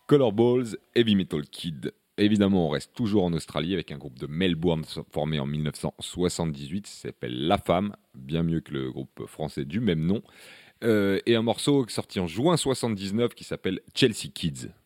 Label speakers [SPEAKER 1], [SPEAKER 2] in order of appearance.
[SPEAKER 1] Colorballs, Heavy Metal Kid. Évidemment, on reste toujours en Australie avec un groupe de Melbourne formé en 1978, qui s'appelle La Femme, bien mieux que le groupe français du même nom. Et un morceau sorti en juin 79 qui s'appelle Chelsea Kids.